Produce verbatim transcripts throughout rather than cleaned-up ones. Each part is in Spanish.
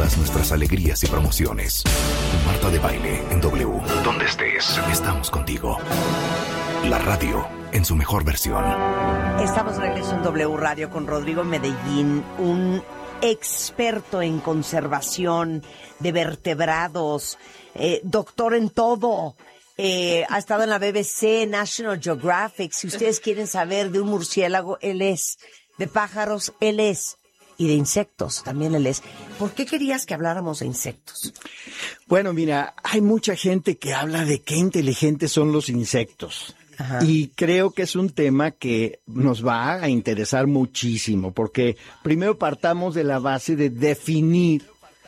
todas nuestras alegrías y promociones. Marta de Baile en W. Donde estés, estamos contigo. La radio en su mejor versión. Estamos de regreso en W Radio con Rodrigo Medellín, un experto en conservación de vertebrados, eh, doctor en todo. Eh, ha estado en la B B C, National Geographic. Si ustedes quieren saber de un murciélago, él es. De pájaros, él es. Y de insectos, también él es. ¿Por qué querías que habláramos de insectos? Bueno, mira, hay mucha gente que habla de qué inteligentes son los insectos. Ajá. Y creo que es un tema que nos va a interesar muchísimo, porque primero partamos de la base de definir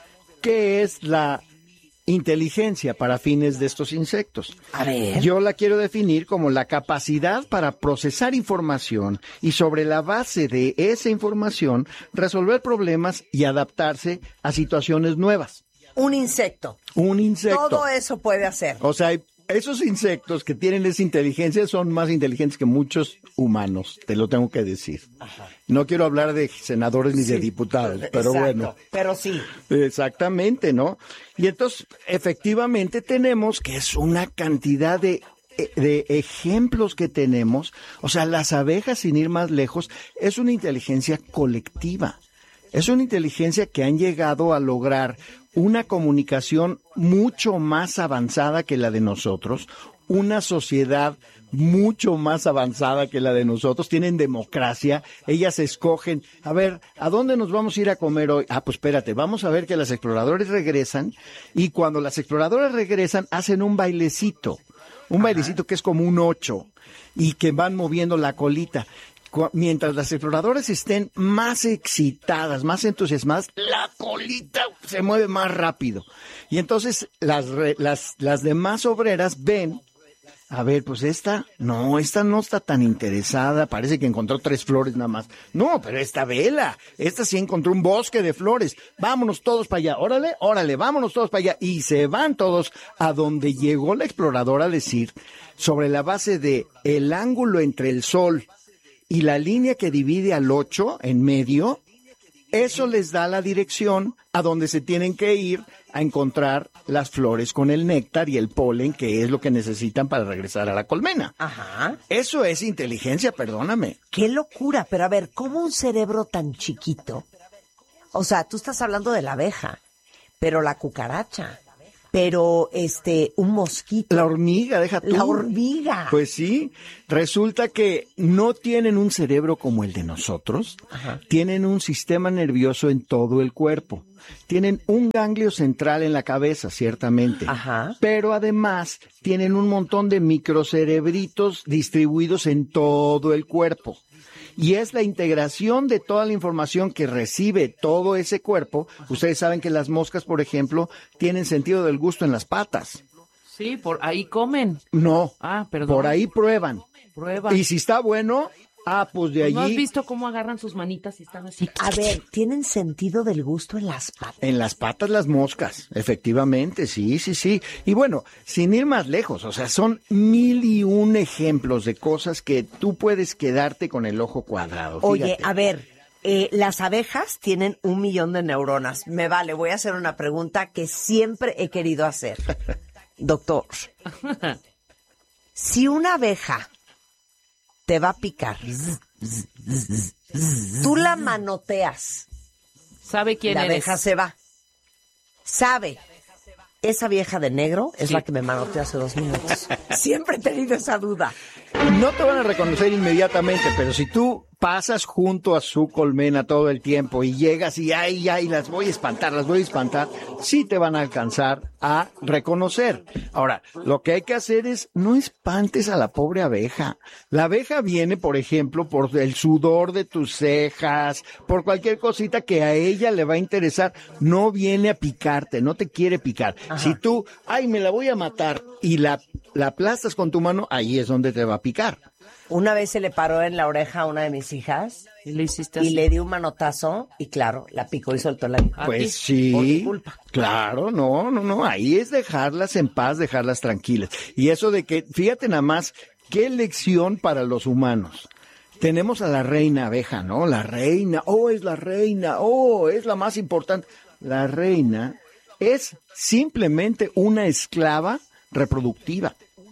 qué es la inteligencia para fines de estos insectos. A ver. Yo la quiero definir como la capacidad para procesar información y sobre la base de esa información resolver problemas y adaptarse a situaciones nuevas. Un insecto. Un insecto. Todo eso puede hacer. O sea, esos insectos que tienen esa inteligencia son más inteligentes que muchos humanos, te lo tengo que decir. Ajá. No quiero hablar de senadores ni sí, de diputados, pero exacto, bueno. Pero sí. Exactamente, ¿no? Y entonces, efectivamente, tenemos que es una cantidad de, de ejemplos que tenemos. O sea, las abejas, sin ir más lejos, es una inteligencia colectiva. Es una inteligencia que han llegado a lograr una comunicación mucho más avanzada que la de nosotros, una sociedad mucho más avanzada que la de nosotros, tienen democracia, ellas escogen, a ver, ¿a dónde nos vamos a ir a comer hoy? Ah, pues espérate, vamos a ver que las exploradores regresan, y cuando las exploradoras regresan, hacen un bailecito, un Ajá. bailecito que es como un ocho, y que van moviendo la colita. Mientras las exploradoras estén más excitadas, más entusiasmadas, la colita se mueve más rápido. Y entonces las, las, las demás obreras ven, a ver, pues esta, no, esta no está tan interesada, parece que encontró tres flores nada más. No, pero esta vela, esta sí encontró un bosque de flores. Vámonos todos para allá, órale, órale, vámonos todos para allá. Y se van todos a donde llegó la exploradora a decir, sobre la base de el ángulo entre el sol y la línea que divide al ocho en medio, eso les da la dirección a donde se tienen que ir a encontrar las flores con el néctar y el polen, que es lo que necesitan para regresar a la colmena. Ajá. Eso es inteligencia, perdóname. ¡Qué locura! Pero a ver, ¿cómo un cerebro tan chiquito? O sea, tú estás hablando de la abeja, pero la cucaracha... Pero, este, un mosquito. La hormiga, deja tú. La hormiga. Pues sí, resulta que no tienen un cerebro como el de nosotros. Ajá. Tienen un sistema nervioso en todo el cuerpo. Tienen un ganglio central en la cabeza, ciertamente. Ajá. Pero además tienen un montón de microcerebritos distribuidos en todo el cuerpo. Y es la integración de toda la información que recibe todo ese cuerpo. Ustedes saben que las moscas, por ejemplo, tienen sentido del gusto en las patas. Sí, por ahí comen. No, ah, perdón. Por ahí prueban. Prueban. Y si está bueno, ah, pues de allí... ¿No has visto cómo agarran sus manitas y están así? A ver, ¿tienen sentido del gusto en las patas? En las patas las moscas, efectivamente, sí, sí, sí. Y bueno, sin ir más lejos, o sea, son mil y un ejemplos de cosas que tú puedes quedarte con el ojo cuadrado. Oye, fíjate. A ver, eh, las abejas tienen un millón de neuronas. Me vale, voy a hacer una pregunta que siempre he querido hacer. Doctor, si una abeja te va a picar, tú la manoteas. ¿Sabe quién la eres? La abeja se va. Sabe. Esa vieja de negro es sí. la que me manoteó hace dos minutos. Siempre he tenido esa duda. No te van a reconocer inmediatamente, pero si tú pasas junto a su colmena todo el tiempo y llegas y ay, ay, las voy a espantar, las voy a espantar, sí te van a alcanzar a reconocer. Ahora, lo que hay que hacer es no espantes a la pobre abeja. La abeja viene, por ejemplo, por el sudor de tus cejas, por cualquier cosita que a ella le va a interesar. No viene a picarte, no te quiere picar. Ajá. Si tú, ay, me la voy a matar y la, la aplastas con tu mano, ahí es donde te va a picar. Una vez se le paró en la oreja a una de mis hijas y le hiciste y así. le di un manotazo y claro, la picó y soltó la lengua. Pues sí, por mi culpa. Claro, no, no, no, ahí es dejarlas en paz, dejarlas tranquilas. Y eso de que, fíjate nada más, qué lección para los humanos. Tenemos a la reina abeja, ¿no? La reina, oh, es la reina, oh, es la más importante. la reina es simplemente una esclava reproductiva.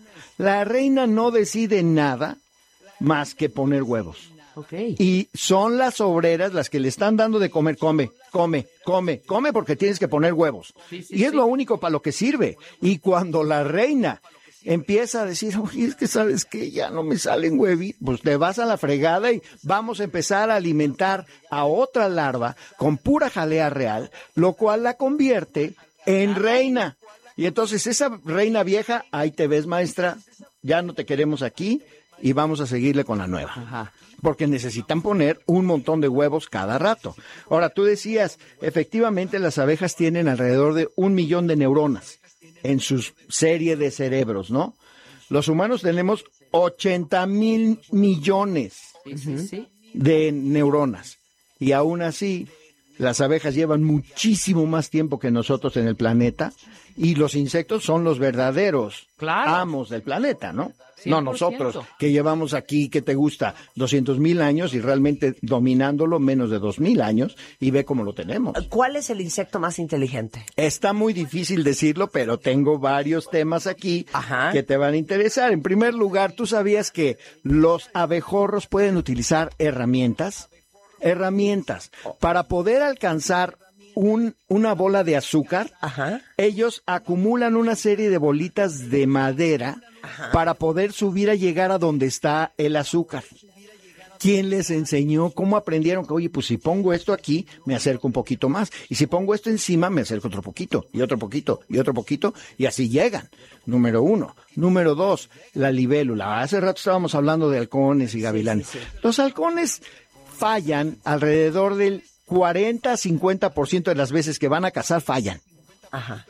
La reina no decide nada más que poner huevos. Okay. Y son las obreras las que le están dando de comer. Come, come, come, come porque tienes que poner huevos. Sí, sí, y es sí. lo único para lo que sirve. Y cuando la reina empieza a decir, oye, es que sabes que ya no me salen huevitos, pues te vas a la fregada y vamos a empezar a alimentar a otra larva con pura jalea real, lo cual la convierte en reina. Y entonces esa reina vieja, ahí te ves, maestra, ya no te queremos aquí y vamos a seguirle con la nueva. Ajá. Porque necesitan poner un montón de huevos cada rato. Ahora, tú decías, efectivamente las abejas tienen alrededor de un millón de neuronas en su serie de cerebros, ¿no? Los humanos tenemos ochenta mil millones Sí, sí, sí. de neuronas. Y aún así, las abejas llevan muchísimo más tiempo que nosotros en el planeta y los insectos son los verdaderos Claro. amos del planeta, ¿no? cien No por ciento. nosotros, que llevamos aquí, ¿qué te gusta? doscientos mil años y realmente dominándolo menos de dos mil años y ve cómo lo tenemos. ¿Cuál es el insecto más inteligente? Está muy difícil decirlo, pero tengo varios temas aquí Ajá. que te van a interesar. En primer lugar, ¿tú sabías que los abejorros pueden utilizar herramientas? Herramientas. Para poder alcanzar un, una bola de azúcar, Ajá. ellos acumulan una serie de bolitas de madera para poder subir a llegar a donde está el azúcar. ¿Quién les enseñó? ¿Cómo aprendieron que, oye, pues si pongo esto aquí, me acerco un poquito más? Y si pongo esto encima, me acerco otro poquito, y otro poquito, y otro poquito, y así llegan. Número uno. Número dos, la libélula. Hace rato estábamos hablando de halcones y gavilanes. sí, sí. Los halcones fallan alrededor del cuarenta a cincuenta por ciento de las veces que van a cazar, fallan. Ajá.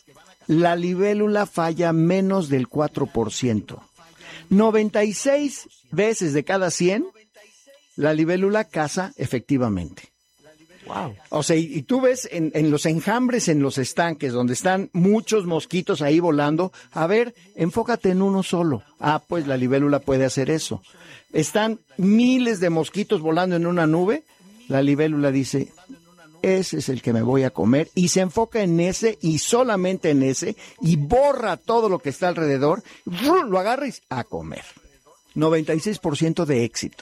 La libélula falla menos del cuatro por ciento. noventa y seis veces de cada cien, la libélula caza efectivamente. Wow. O sea, y, y tú ves en, en los enjambres, en los estanques, donde están muchos mosquitos ahí volando, a ver, enfócate en uno solo. Ah, pues la libélula puede hacer eso. Están miles de mosquitos volando en una nube, la libélula dice, ese es el que me voy a comer, y se enfoca en ese y solamente en ese, y borra todo lo que está alrededor, lo agarra y a comer. noventa y seis por ciento de éxito.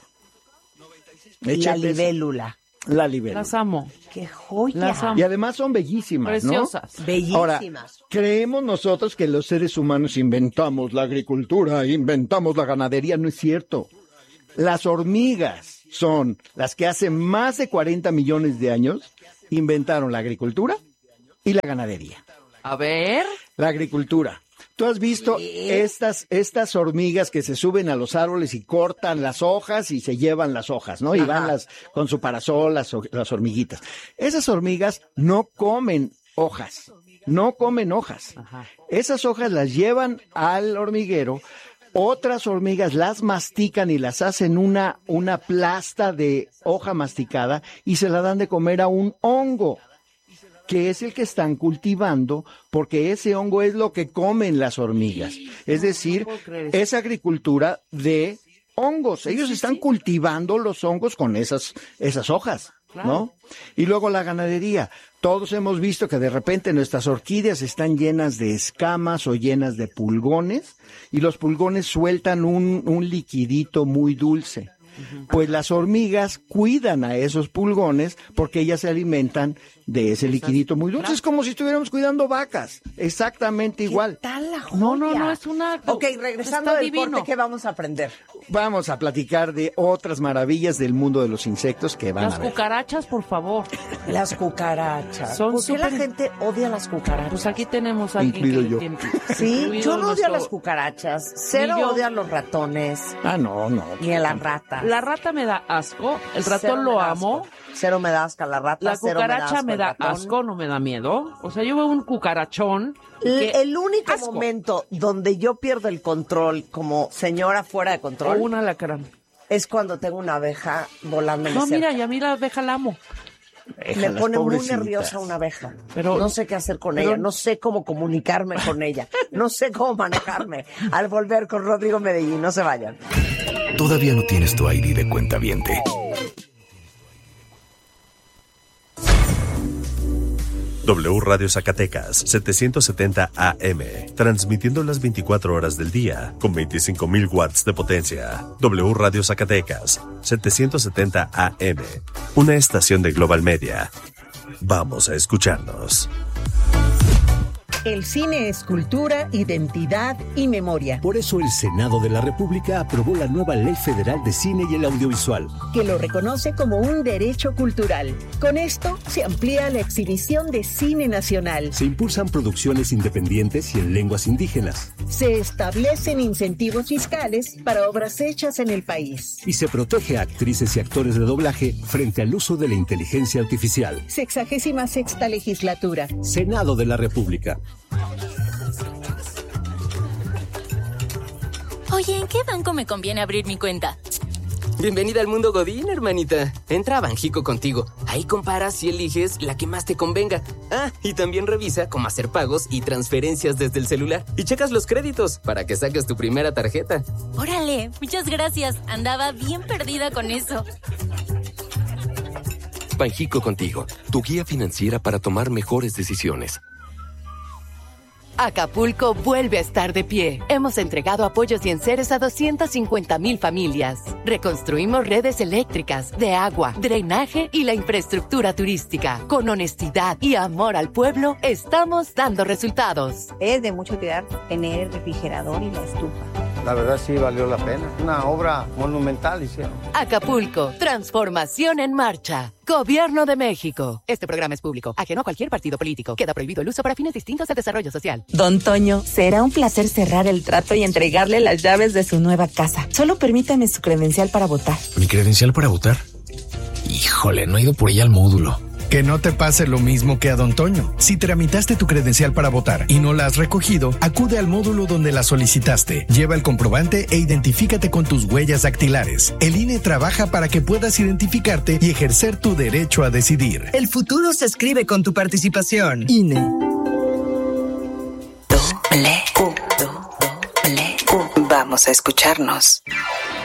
La Échate eso. libélula. La libélula. Las amo. ¡Qué joya! Las amo. Y además son bellísimas, Preciosas. ¿no? Bellísimas. Ahora, creemos nosotros que los seres humanos inventamos la agricultura, inventamos la ganadería, no es cierto. Las hormigas son las que hace más de cuarenta millones de años inventaron la agricultura y la ganadería. A ver. La agricultura. ¿Tú has visto estas, estas hormigas que se suben a los árboles y cortan las hojas y se llevan las hojas, ¿no? Y Ajá. van las, con su parasol, las, ho- las hormiguitas. Esas hormigas no comen hojas, no comen hojas. Ajá. Esas hojas las llevan al hormiguero, otras hormigas las mastican y las hacen una, una plasta de hoja masticada y se la dan de comer a un hongo, que es el que están cultivando, porque ese hongo es lo que comen las hormigas. Es decir, puedo creer eso. es agricultura de hongos. Ellos están cultivando los hongos con esas, esas hojas, Claro. ¿no? Y luego la ganadería. Todos hemos visto que de repente nuestras orquídeas están llenas de escamas o llenas de pulgones, y los pulgones sueltan un, un liquidito muy dulce. Pues las hormigas cuidan a esos pulgones porque ellas se alimentan de ese liquidito muy dulce. Es como si estuviéramos cuidando vacas. Exactamente igual. ¿Qué tal la joya? No, no, no, es una... Ok, regresando está del divino. corte, ¿qué vamos a aprender? Vamos a platicar de otras maravillas del mundo de los insectos que van Las a ver. cucarachas, por favor. Las cucarachas. Son ¿Por qué la súper- gente odia las cucarachas? Pues aquí tenemos a alguien Incluido que yo. tiene- Sí, incluido yo no odio a nuestro- las cucarachas. Cero Ni yo. odio a los ratones Ah, no, no. ni a las ratas. La rata me da asco, el Cero ratón me lo da amo, asco. Cero me da asco a la rata. la cero me da cucaracha asco me al da ratón. asco, no me da miedo. O sea, yo veo un cucarachón. y El, que- el único asco. momento donde yo pierdo el control como señora fuera de O control un alacrán. es cuando tengo una abeja volando. No, mira, y a mí la abeja la amo. Me Déjalas, pone muy pobrecitas. nerviosa una abeja. Pero- no sé qué hacer con pero- ella, no sé cómo comunicarme con ella, no sé cómo manejarme. Al volver con Rodrigo Medellín, no se vayan. Todavía no tienes tu I D de cuentaviente. W Radio Zacatecas, setecientos setenta A M, transmitiendo las veinticuatro horas del día, con veinticinco mil watts de potencia. W Radio Zacatecas, setecientos setenta A M, una estación de Global Media. Vamos a escucharnos. El cine es cultura, identidad y memoria. Por eso el Senado de la República aprobó la nueva Ley Federal de Cine y el Audiovisual, que lo reconoce como un derecho cultural. Con esto se amplía la exhibición de cine nacional. Se impulsan producciones independientes y en lenguas indígenas. Se establecen incentivos fiscales para obras hechas en el país. Y se protege a actrices y actores de doblaje frente al uso de la inteligencia artificial. Sexagésima sexta legislatura. Senado de la República. Oye, ¿en qué banco me conviene abrir mi cuenta? Bienvenida al mundo Godín, hermanita. Entra a Banjico Contigo. Ahí comparas y eliges la que más te convenga. Ah, y también revisa cómo hacer pagos y transferencias desde el celular. Y checas los créditos para que saques tu primera tarjeta. Órale, muchas gracias. Andaba bien perdida con eso. Banjico Contigo, tu guía financiera para tomar mejores decisiones. Acapulco vuelve a estar de pie. Hemos entregado apoyos y enseres a doscientas cincuenta mil familias. Reconstruimos redes eléctricas, de agua, drenaje y la infraestructura turística. Con honestidad y amor al pueblo, estamos dando resultados. Es de mucha utilidad tener el refrigerador y la estufa. La verdad sí valió la pena. Una obra monumental hicieron. Acapulco, transformación en marcha. Gobierno de México. Este programa es público, ajeno a cualquier partido político. Queda prohibido el uso para fines distintos al desarrollo social. Don Toño, será un placer cerrar el trato y entregarle las llaves de su nueva casa. Solo permítame su credencial para votar. ¿Mi credencial para votar? Híjole, no he ido por ella al módulo. Que no te pase lo mismo que a Don Toño. Si tramitaste tu credencial para votar y no la has recogido, acude al módulo donde la solicitaste. Lleva el comprobante e identifícate con tus huellas dactilares. El I N E trabaja para que puedas identificarte y ejercer tu derecho a decidir. El futuro se escribe con tu participación. I N E. Doble, doble, vamos a escucharnos.